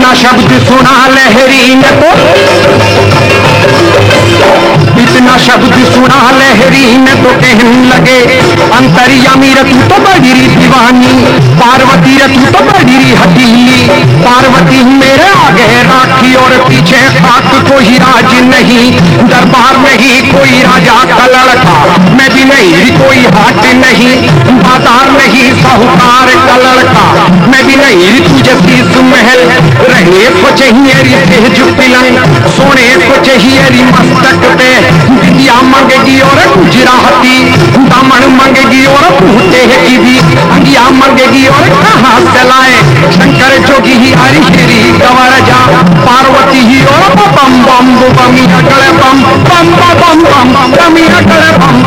इतना शब्द सुना लहरी ने तो, इतना शब्द सुना लहरी ने तो कहने लगे अंतर्यामी रे तू तो बड़ी दीवानी, पार्वती रे तू तो बड़ी हथीली। पार्वती मेरे आगे राखी और पीछे खाक कोई राज नहीं, दरबार में ही कोई राजा का लड़का, मैं भी नहीं कोई हाट नहीं, बाजार में ही साहूकार का लड़का, मैं भी नहीं तुझे शीश महल। रहने को चाहिए री तेज पिलंग, सोने को चाहिए री मस्तक पे, बिटिया मांगेगी और गुजराती, दामन मांगेगी और भूते की भी, अंगिया मांगेगी और कहाँ से लाए, शंकर जोगी ही हरी श्री गवर जा, पार्वती ही और बम बम बम अकड़ बम बम बम बम बम बम अकड़ बम